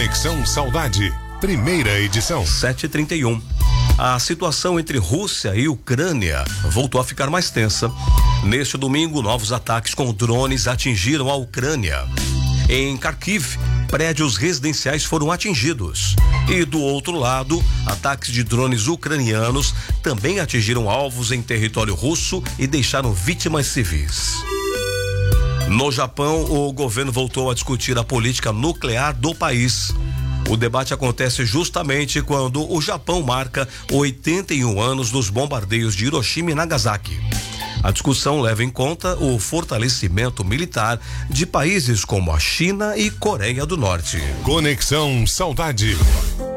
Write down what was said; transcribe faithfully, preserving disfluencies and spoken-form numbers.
Conexão Saudade, primeira edição. sete e trinta e um. A situação entre Rússia e Ucrânia voltou a ficar mais tensa. Neste domingo, novos ataques com drones atingiram a Ucrânia. Em Kharkiv, prédios residenciais foram atingidos. E do outro lado, ataques de drones ucranianos também atingiram alvos em território russo e deixaram vítimas civis. No Japão, o governo voltou a discutir a política nuclear do país. O debate acontece justamente quando o Japão marca oitenta e um anos dos bombardeios de Hiroshima e Nagasaki. A discussão leva em conta o fortalecimento militar de países como a China e Coreia do Norte. Conexão Saudade.